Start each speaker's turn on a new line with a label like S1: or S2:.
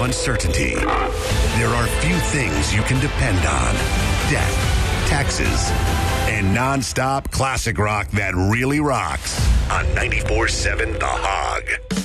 S1: uncertainty. There are few things you can depend on. Death, taxes, and non-stop classic rock that really rocks on 94.7 The Hog.